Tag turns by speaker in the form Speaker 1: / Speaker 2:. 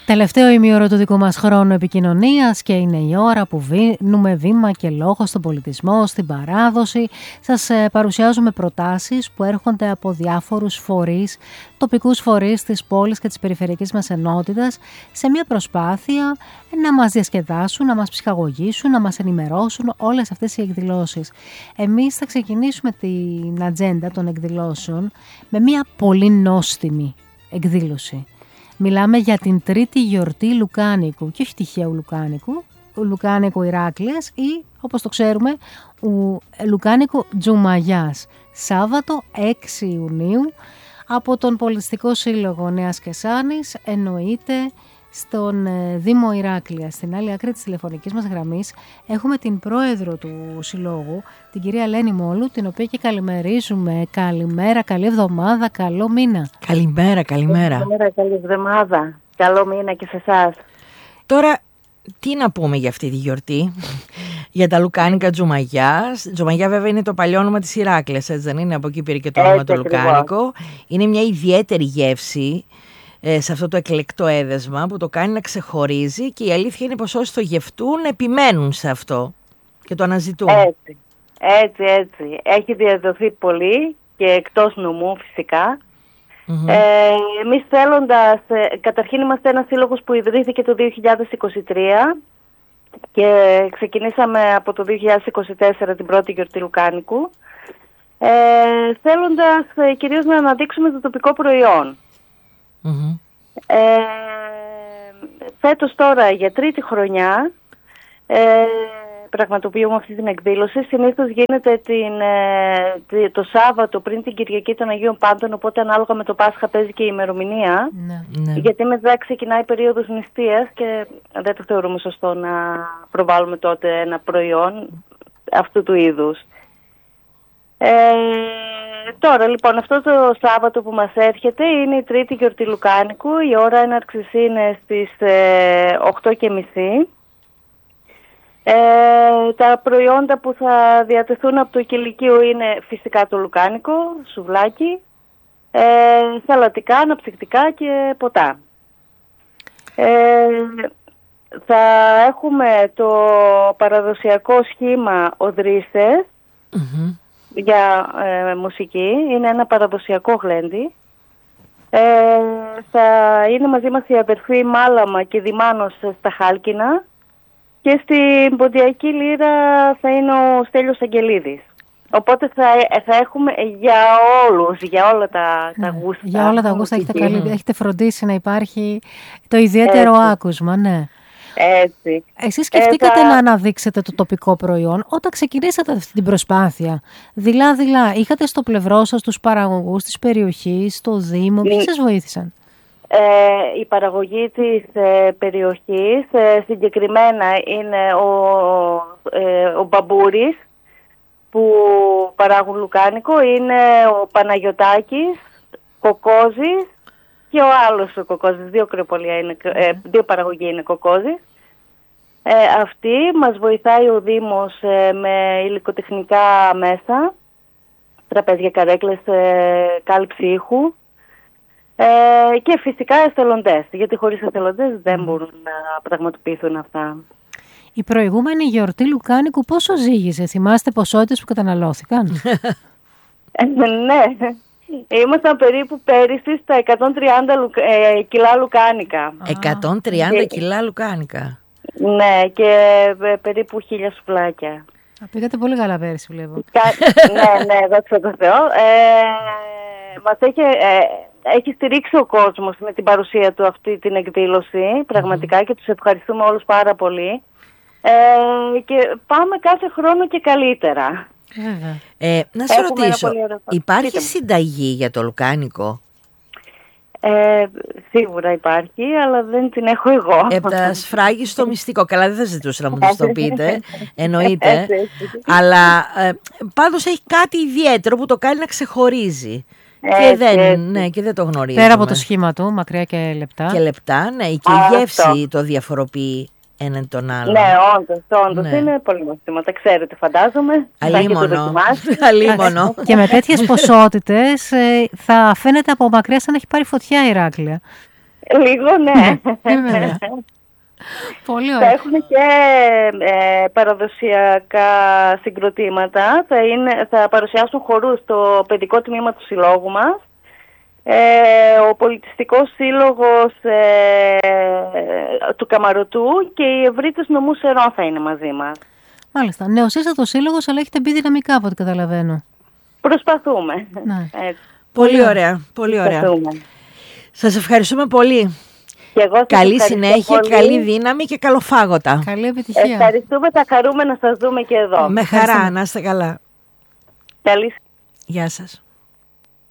Speaker 1: Τελευταίο ημίωρο του δικού μας χρόνου επικοινωνίας και είναι η ώρα που βίνουμε βήμα και λόγο στον πολιτισμό, στην παράδοση. Σας παρουσιάζουμε προτάσεις που έρχονται από διάφορους φορείς, τοπικούς φορείς της πόλης και της περιφερειακής μας ενότητας, σε μια προσπάθεια να μας διασκεδάσουν, να μας ψυχαγωγήσουν, να μας ενημερώσουν όλες αυτές οι εκδηλώσεις. Εμείς θα ξεκινήσουμε την ατζέντα των εκδηλώσεων με μια πολύ νόστιμη εκδήλωση. Μιλάμε για την τρίτη γιορτή Λουκάνικου και όχι τυχαίου Λουκάνικου, Λουκάνικου Ηράκλειας ή όπως το ξέρουμε Λουκάνικου Τζουμαγιάς. Σάββατο 6 Ιουνίου από τον Πολιτιστικό Σύλλογο Νέας Κεσάνης, εννοείται στον Δήμο Ηράκλεια. Στην άλλη άκρη της τηλεφωνικής μας γραμμής έχουμε την πρόεδρο του Συλλόγου, την κυρία Ελένη Μόλου, την οποία και καλημερίζουμε. Καλημέρα, καλή εβδομάδα, καλό μήνα.
Speaker 2: Καλημέρα.
Speaker 3: Καλημέρα, καλή εβδομάδα. Καλό μήνα και σε εσάς.
Speaker 2: Τώρα, τι να πούμε για αυτή τη γιορτή, για τα Λουκάνικα Τζουμαγιάς. Τζουμαγιά βέβαια είναι το παλιό όνομα της Ηράκλειας, έτσι δεν είναι? Από εκεί πήρε και το όνομα το Λουκάνικο. Είναι μια ιδιαίτερη γεύση σε αυτό το εκλεκτό έδεσμα που το κάνει να ξεχωρίζει, και η αλήθεια είναι πως όσοι το γευτούν επιμένουν σε αυτό και το αναζητούν.
Speaker 3: Έτσι. Έχει διαδοθεί πολύ και εκτός νομού φυσικά. Εμείς θέλοντας, καταρχήν είμαστε ένας σύλλογος που ιδρύθηκε το 2023 και ξεκινήσαμε από το 2024 την πρώτη γιορτή Λουκάνικου, θέλοντας κυρίως να αναδείξουμε το τοπικό προϊόν. Φέτος τώρα για τρίτη χρονιά πραγματοποιούμε αυτή την εκδήλωση. Συνήθως γίνεται το Σάββατο πριν την Κυριακή των Αγίων Πάντων, οπότε ανάλογα με το Πάσχα παίζει και η ημερομηνία. Ναι. Γιατί μετά ξεκινάει η περίοδος νηστείας και δεν το θεωρούμε σωστό να προβάλλουμε τότε ένα προϊόν αυτού του είδους. Τώρα λοιπόν αυτό το Σάββατο που μας έρχεται είναι η τρίτη γιορτή Λουκάνικου. Η ώρα έναρξης είναι στις 8:30. Τα προϊόντα που θα διατεθούν από το κηλικείο είναι φυσικά το λουκάνικο, σουβλάκι, σαλατικά, αναψυκτικά και ποτά. Θα έχουμε το παραδοσιακό σχήμα οδρύσσες για μουσική. Είναι ένα παραδοσιακό γλέντι. Θα είναι μαζί μας η αδερφή Μάλαμα και Δημάνος στα Χάλκινα. Και στην ποντιακή λύρα θα είναι ο Στέλιος Αγγελίδης. Οπότε θα έχουμε για όλους, για όλα τα γούστα.
Speaker 1: Για όλα τα γούστα έχετε φροντίσει να υπάρχει το ιδιαίτερο άκουσμα, ναι.
Speaker 3: Έτσι.
Speaker 1: Εσείς σκεφτήκατε να αναδείξετε το τοπικό προϊόν όταν ξεκινήσατε αυτή την προσπάθεια. Δειλά, είχατε στο πλευρό σας τους παραγωγούς της περιοχής, το Δήμο, ποιοι σας βοήθησαν?
Speaker 3: Η παραγωγή της περιοχής συγκεκριμένα είναι ο Μπαμπούρης που παράγουν λουκάνικο, είναι ο Παναγιωτάκης, Κοκόζης και ο άλλος ο Κοκόζης, δύο παραγωγή είναι Κοκόζης. Αυτή μας βοηθάει ο Δήμος με υλικοτεχνικά μέσα, τραπέζια, καρέκλες, κάλυψη ήχου. Και φυσικά εθελοντές, γιατί χωρίς εθελοντές δεν μπορούν να πραγματοποιηθούν αυτά.
Speaker 1: Η προηγούμενη γιορτή Λουκάνικου πόσο ζύγιζε? Θυμάστε ποσότητες που καταναλώθηκαν?
Speaker 3: Ναι, ήμασταν περίπου πέρυσι στα 130 κιλά λουκάνικα.
Speaker 2: 130 κιλά λουκάνικα.
Speaker 3: Ναι, και περίπου 1000 σουβλάκια.
Speaker 1: Πήγατε πολύ καλά πέρυσι, βλέπω.
Speaker 3: Ναι, δόξα τω Θεώ. Μας έχει στηρίξει ο κόσμος με την παρουσία του αυτή την εκδήλωση, πραγματικά, και τους ευχαριστούμε όλους πάρα πολύ. Και πάμε κάθε χρόνο και καλύτερα.
Speaker 2: Να σε ρωτήσω, υπάρχει συνταγή για το λουκάνικο?
Speaker 3: Σίγουρα υπάρχει, αλλά δεν την έχω εγώ.
Speaker 2: Τα σφράγιστο μυστικό. Καλά, δεν θα ζητούσα να μου το πείτε, εννοείται. Αλλά πάντως έχει κάτι ιδιαίτερο που το κάνει να ξεχωρίζει. Και δεν το γνωρίζουμε.
Speaker 1: Πέρα από το σχήμα του, μακριά και λεπτά.
Speaker 2: Και λεπτά, ναι, και η γεύση το διαφοροποιεί έναν τον άλλον.
Speaker 3: Ναι, όντως είναι πολύ νόστιμο. Τα ξέρετε, φαντάζομαι.
Speaker 2: Αλίμονο.
Speaker 1: Και με τέτοιες ποσότητες θα φαίνεται από μακριά σαν να έχει πάρει φωτιά η Ηράκλεια.
Speaker 3: Λίγο, ναι.
Speaker 1: Πολύ ωραία.
Speaker 3: Θα έχουν και παραδοσιακά συγκροτήματα. Θα παρουσιάσουν χορούς στο παιδικό τμήμα του συλλόγου μας. Ο πολιτιστικός σύλλογος του Καμαρωτού και η Ευρύτης Νομού Σερών θα είναι μαζί μας.
Speaker 1: Μάλιστα. Νεοσύστατος σύλλογος, αλλά έχετε μπει δυναμικά από ό,τι καταλαβαίνω.
Speaker 3: Προσπαθούμε.
Speaker 1: Ναι.
Speaker 2: Πολύ ωραία. Πολύ ωραία. Σας ευχαριστούμε πολύ. Καλή συνέχεια, καλή δύναμη και καλοφάγωτα.
Speaker 1: Καλή επιτυχία.
Speaker 3: Ευχαριστούμε, θα χαρούμε να σας δούμε και εδώ.
Speaker 2: Με χαρά, να είστε καλά.
Speaker 3: Καλή.
Speaker 2: Γεια σας.